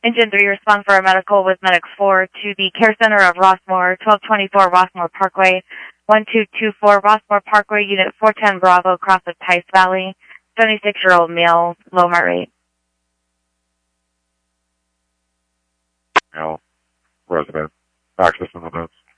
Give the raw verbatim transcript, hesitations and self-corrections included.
Engine three, respond for a medical with Medic four to the Care Center of Rossmore, twelve twenty-four Rossmore Parkway, one two two four Rossmore Parkway, Unit four ten Bravo, across the Tice Valley, seventy-six-year-old male, low heart rate. Male, resident, access in the notes.